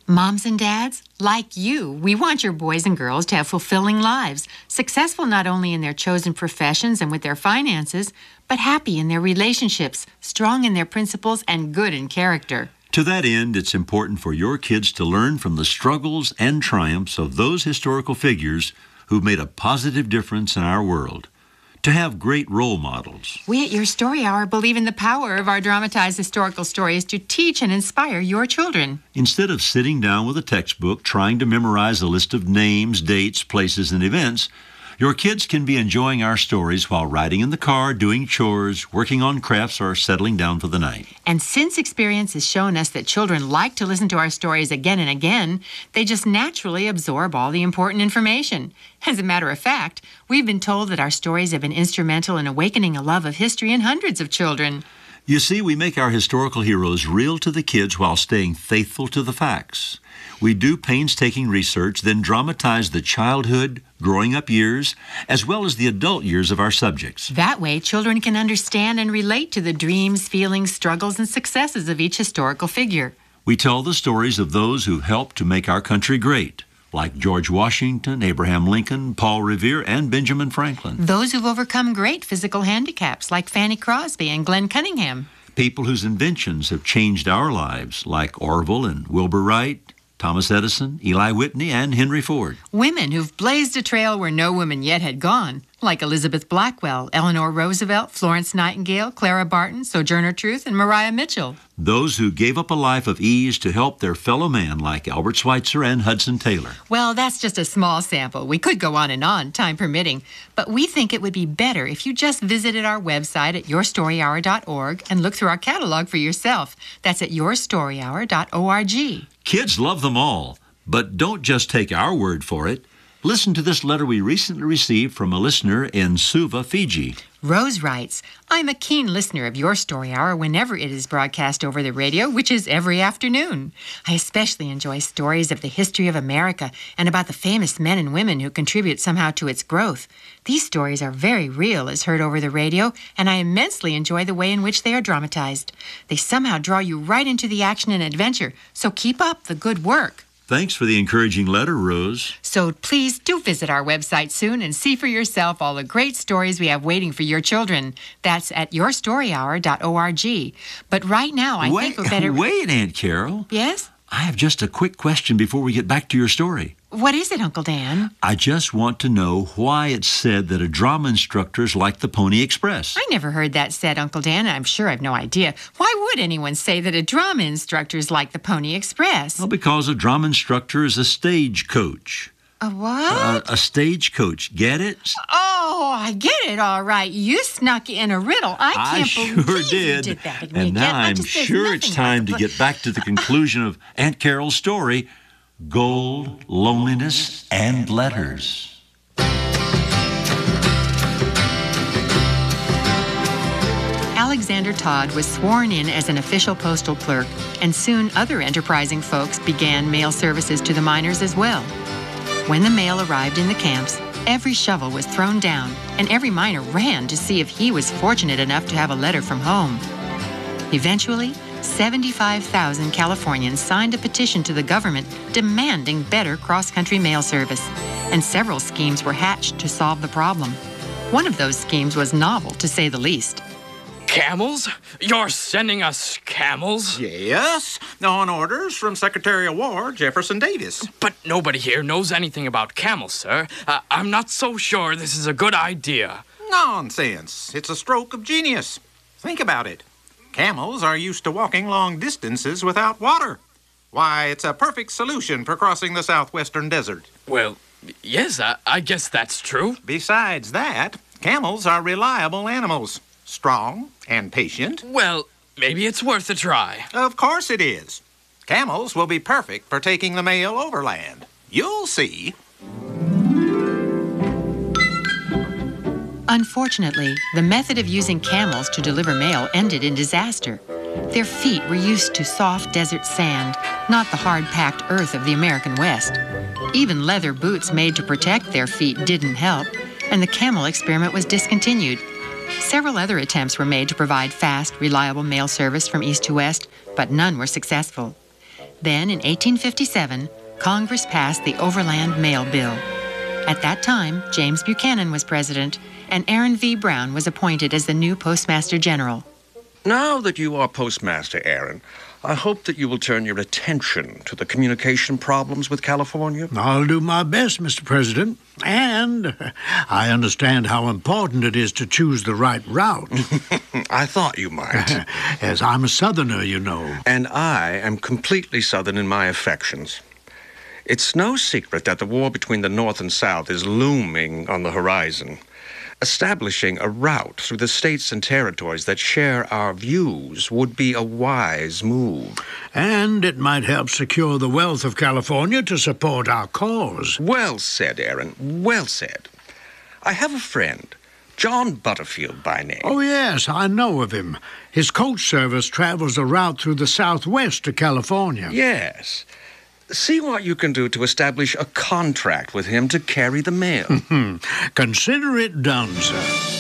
Moms and dads, like you, we want your boys and girls to have fulfilling lives, successful not only in their chosen professions and with their finances, but happy in their relationships, strong in their principles, and good in character. To that end, it's important for your kids to learn from the struggles and triumphs of those historical figures who've made a positive difference in our world. To have great role models. We at Your Story Hour believe in the power of our dramatized historical stories to teach and inspire your children. Instead of sitting down with a textbook trying to memorize a list of names, dates, places, and events, your kids can be enjoying our stories while riding in the car, doing chores, working on crafts, or settling down for the night. And since experience has shown us that children like to listen to our stories again and again, they just naturally absorb all the important information. As a matter of fact, we've been told that our stories have been instrumental in awakening a love of history in hundreds of children. You see, we make our historical heroes real to the kids while staying faithful to the facts. We do painstaking research, then dramatize the childhood, growing up years, as well as the adult years of our subjects. That way, children can understand and relate to the dreams, feelings, struggles, and successes of each historical figure. We tell the stories of those who helped to make our country great, like George Washington, Abraham Lincoln, Paul Revere, and Benjamin Franklin. Those who've overcome great physical handicaps, like Fanny Crosby and Glenn Cunningham. People whose inventions have changed our lives, like Orville and Wilbur Wright, Thomas Edison, Eli Whitney, and Henry Ford. Women who've blazed a trail where no woman yet had gone, like Elizabeth Blackwell, Eleanor Roosevelt, Florence Nightingale, Clara Barton, Sojourner Truth, and Maria Mitchell. Those who gave up a life of ease to help their fellow man, like Albert Schweitzer and Hudson Taylor. Well, that's just a small sample. We could go on, time permitting. But we think it would be better if you just visited our website at yourstoryhour.org and looked through our catalog for yourself. That's at yourstoryhour.org. Kids love them all, but don't just take our word for it. Listen to this letter we recently received from a listener in Suva, Fiji. Rose writes, I'm a keen listener of Your Story Hour whenever it is broadcast over the radio, which is every afternoon. I especially enjoy stories of the history of America and about the famous men and women who contribute somehow to its growth. These stories are very real as heard over the radio, and I immensely enjoy the way in which they are dramatized. They somehow draw you right into the action and adventure, so keep up the good work. Thanks for the encouraging letter, Rose. So please do visit our website soon and see for yourself all the great stories we have waiting for your children. That's at yourstoryhour.org. But right now, I think we're better... Wait, Aunt Carol. Yes? I have just a quick question before we get back to your story. What is it, Uncle Dan? I just want to know why it's said that a drama instructor is like the Pony Express. I never heard that said, Uncle Dan. I'm sure I've no idea. Why would anyone say that a drama instructor is like the Pony Express? Well, because a drama instructor is a stage coach. A what? A stage coach. Get it? Oh, I get it, all right. You snuck in a riddle. I can't believe you did that to me. And now I'm sure it's time to get back to the conclusion of Aunt Carol's story, Gold, Loneliness, and Letters. Alexander Todd was sworn in as an official postal clerk, and soon other enterprising folks began mail services to the miners as well. When the mail arrived in the camps, every shovel was thrown down, and every miner ran to see if he was fortunate enough to have a letter from home. Eventually, 75,000 Californians signed a petition to the government demanding better cross-country mail service, and several schemes were hatched to solve the problem. One of those schemes was novel, to say the least. Camels? You're sending us camels? Yes, on orders from Secretary of War Jefferson Davis. But nobody here knows anything about camels, sir. I'm not so sure this is a good idea. Nonsense. It's a stroke of genius. Think about it. Camels are used to walking long distances without water. Why, it's a perfect solution for crossing the southwestern desert. Well, yes, I guess that's true. Besides that, camels are reliable animals. Strong and patient. Well, maybe it's worth a try. Of course it is. Camels will be perfect for taking the mail overland. You'll see. Unfortunately, the method of using camels to deliver mail ended in disaster. Their feet were used to soft desert sand, not the hard-packed earth of the American West. Even leather boots made to protect their feet didn't help, and the camel experiment was discontinued. Several other attempts were made to provide fast, reliable mail service from east to west, but none were successful. Then, in 1857, Congress passed the Overland Mail Bill. At that time, James Buchanan was president, and Aaron V. Brown was appointed as the new Postmaster General. Now that you are Postmaster, Aaron, I hope that you will turn your attention to the communication problems with California. I'll do my best, Mr. President. And I understand how important it is to choose the right route. I thought you might. As I'm a Southerner, you know. And I am completely Southern in my affections. It's no secret that the war between the North and South is looming on the horizon. Establishing a route through the states and territories that share our views would be a wise move. And it might help secure the wealth of California to support our cause. Well said, Aaron. Well said. I have a friend, John Butterfield by name. Oh, yes, I know of him. His coach service travels a route through the Southwest to California. Yes. See what you can do to establish a contract with him to carry the mail. Consider it done, sir.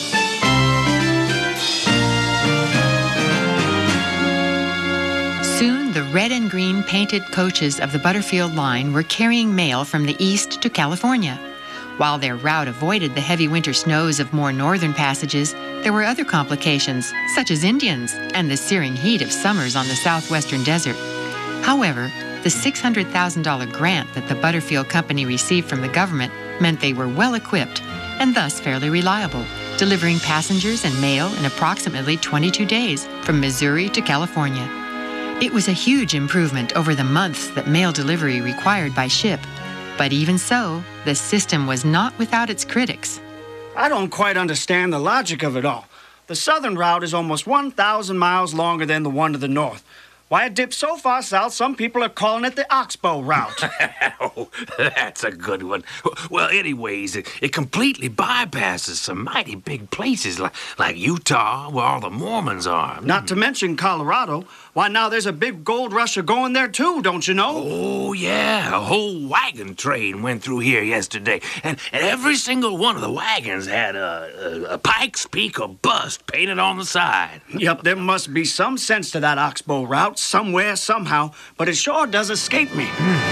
Soon, the red and green painted coaches of the Butterfield line were carrying mail from the east to California. While their route avoided the heavy winter snows of more northern passages, there were other complications, such as Indians and the searing heat of summers on the southwestern desert. However, the $600,000 grant that the Butterfield Company received from the government meant they were well equipped and thus fairly reliable, delivering passengers and mail in approximately 22 days from Missouri to California. It was a huge improvement over the months that mail delivery required by ship. But even so, the system was not without its critics. I don't quite understand the logic of it all. The southern route is almost 1,000 miles longer than the one to the north. Why, it dips so far south, some people are calling it the Oxbow route. Oh, that's a good one. Well, anyways, it completely bypasses some mighty big places like Utah, where all the Mormons are. Not to mention Colorado. Why, now there's a big gold rusher going there, too, don't you know? Oh, yeah. A whole wagon train went through here yesterday, and every single one of the wagons had a Pike's Peak or bust painted on the side. Yep, there must be some sense to that Oxbow route, somewhere, somehow, but it sure does escape me.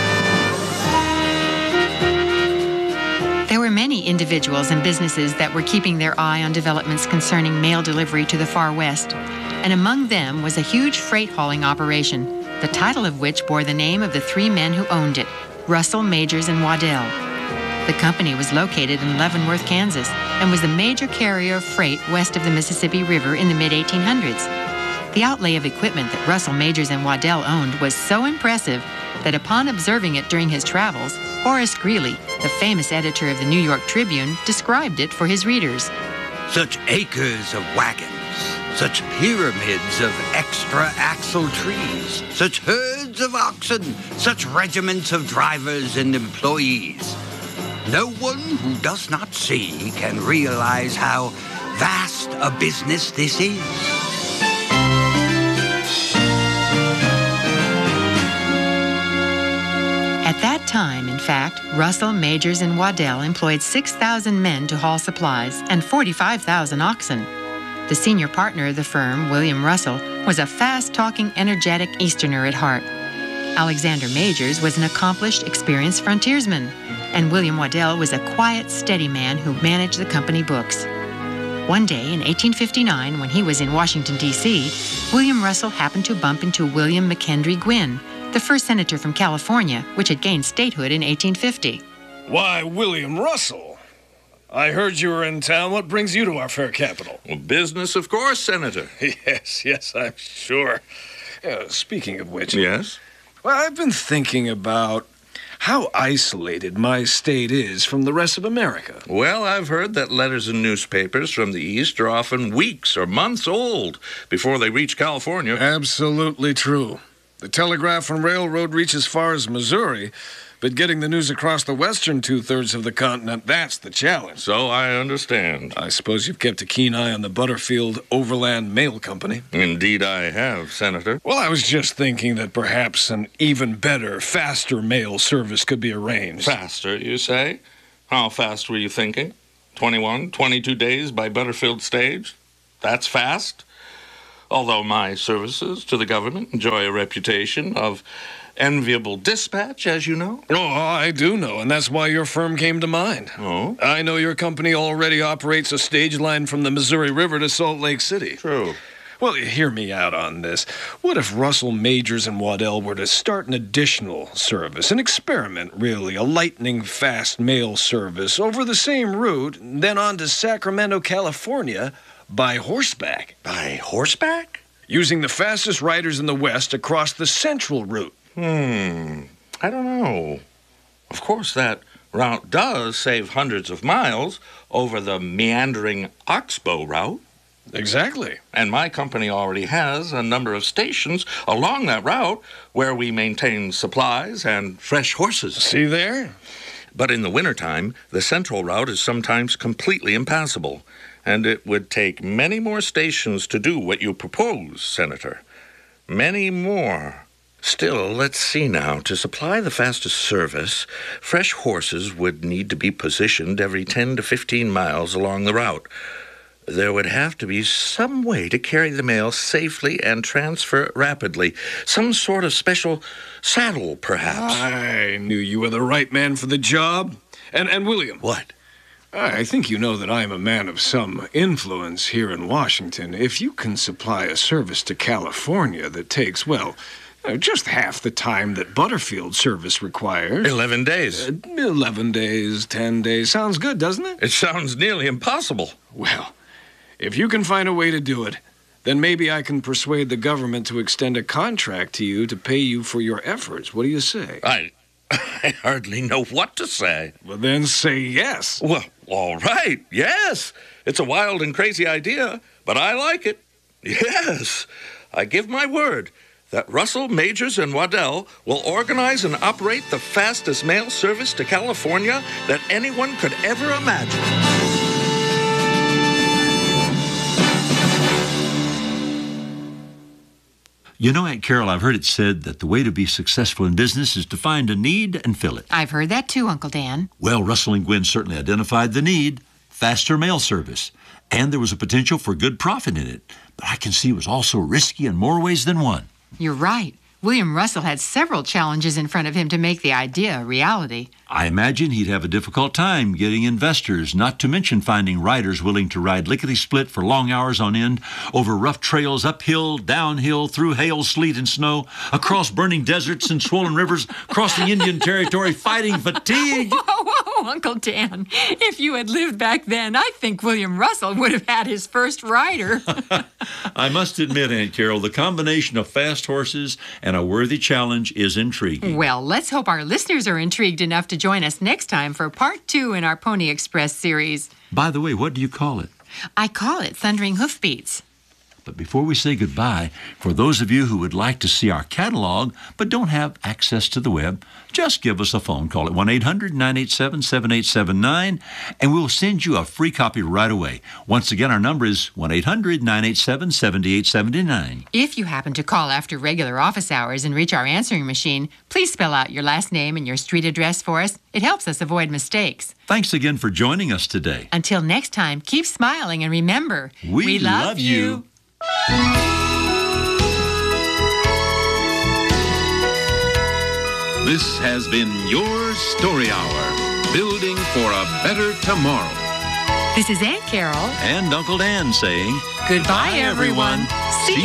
There were many individuals and businesses that were keeping their eye on developments concerning mail delivery to the far west, and among them was a huge freight hauling operation, the title of which bore the name of the three men who owned it, Russell, Majors, and Waddell. The company was located in Leavenworth, Kansas, and was the major carrier of freight west of the Mississippi River in the mid-1800s. The outlay of equipment that Russell, Majors, and Waddell owned was so impressive that upon observing it during his travels, Horace Greeley, the famous editor of the New York Tribune, described it for his readers. Such acres of wagons, such pyramids of extra axle trees, such herds of oxen, such regiments of drivers and employees. No one who does not see can realize how vast a business this is. At that time, in fact, Russell, Majors, and Waddell employed 6,000 men to haul supplies and 45,000 oxen. The senior partner of the firm, William Russell, was a fast-talking, energetic Easterner at heart. Alexander Majors was an accomplished, experienced frontiersman, and William Waddell was a quiet, steady man who managed the company books. One day in 1859, when he was in Washington, D.C., William Russell happened to bump into William McKendry Gwynn, the first senator from California, which had gained statehood in 1850. Why, William Russell. I heard you were in town. What brings you to our fair capital? Well, business, of course, Senator. Yes, I'm sure. Speaking of which... Yes? Well, I've been thinking about how isolated my state is from the rest of America. Well, I've heard that letters and newspapers from the East are often weeks or months old before they reach California. Absolutely true. The telegraph and railroad reach as far as Missouri, but getting the news across the western two-thirds of the continent, that's the challenge. So I understand. I suppose you've kept a keen eye on the Butterfield Overland Mail Company. Indeed I have, Senator. Well, I was just thinking that perhaps an even better, faster mail service could be arranged. Faster, you say? How fast were you thinking? 21, 22 days by Butterfield stage? That's fast? although my services to the government enjoy a reputation of enviable dispatch, as you know. Oh, I do know, and that's why your firm came to mind. Oh? I know your company already operates a stage line from the Missouri River to Salt Lake City. True. Well, hear me out on this. What if Russell, Majors, and Waddell were to start an additional service, an experiment, really, a lightning-fast mail service over the same route, then on to Sacramento, California, by horseback? By horseback? Using the fastest riders in the West across the central route. I don't know. Of course, that route does save hundreds of miles over the meandering Oxbow route. Exactly. And my company already has a number of stations along that route where we maintain supplies and fresh horses. See there? But in the wintertime, the central route is sometimes completely impassable, and it would take many more stations to do what you propose, Senator. Many more. Still, let's see now. To supply the fastest service, fresh horses would need to be positioned every 10 to 15 miles along the route. There would have to be some way to carry the mail safely and transfer it rapidly. Some sort of special saddle, perhaps. I knew you were the right man for the job. And William. What? I think you know that I am a man of some influence here in Washington. If you can supply a service to California that takes, well, just half the time that Butterfield service requires. 11 days. 11 days, 10 days. Sounds good, doesn't it? It sounds nearly impossible. Well, if you can find a way to do it, then maybe I can persuade the government to extend a contract to you to pay you for your efforts. What do you say? I hardly know what to say. Well, then say yes. Well, all right, yes. It's a wild and crazy idea, but I like it. Yes, I give my word that Russell, Majors, and Waddell will organize and operate the fastest mail service to California that anyone could ever imagine. You know, Aunt Carol, I've heard it said that the way to be successful in business is to find a need and fill it. I've heard that too, Uncle Dan. Well, Russell and Gwen certainly identified the need, faster mail service, and there was a potential for good profit in it. But I can see it was also risky in more ways than one. You're right. William Russell had several challenges in front of him to make the idea a reality. I imagine he'd have a difficult time getting investors, not to mention finding riders willing to ride lickety-split for long hours on end, over rough trails, uphill, downhill, through hail, sleet, and snow, across burning deserts and swollen rivers, crossing Indian territory, fighting fatigue. Whoa, Uncle Dan. If you had lived back then, I think William Russell would have had his first rider. I must admit, Aunt Carol, the combination of fast horses and a worthy challenge is intriguing. Well, let's hope our listeners are intrigued enough to join us next time for part 2 in our Pony Express series. By the way, what do you call it? I call it Thundering Hoofbeats. But before we say goodbye, for those of you who would like to see our catalog but don't have access to the web, just give us a phone call at 1-800-987-7879, and we'll send you a free copy right away. Once again, our number is 1-800-987-7879. If you happen to call after regular office hours and reach our answering machine, please spell out your last name and your street address for us. It helps us avoid mistakes. Thanks again for joining us today. Until next time, keep smiling and remember, we love you. This has been your Story Hour, building for a better tomorrow. This is Aunt Carol and Uncle Dan saying, goodbye, everyone. See